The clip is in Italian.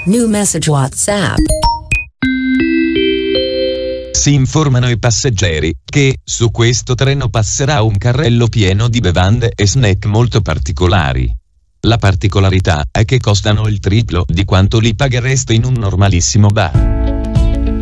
New message WhatsApp. Si informano i passeggeri che su questo treno passerà un carrello pieno di bevande e snack molto particolari. La particolarità è che costano il triplo di quanto li paghereste in un normalissimo bar.